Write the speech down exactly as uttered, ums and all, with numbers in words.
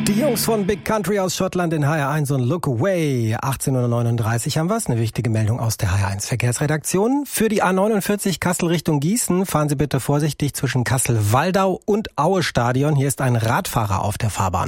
Die Jungs von Big Country aus Schottland in H R eins und Look Away. achtzehn Uhr neununddreißig haben wir es. Eine wichtige Meldung aus der H R eins Verkehrsredaktion. Für die A neunundvierzig Kassel Richtung Gießen fahren Sie bitte vorsichtig zwischen Kassel-Waldau und Aue-Stadion. Hier ist ein Radfahrer auf der Fahrbahn.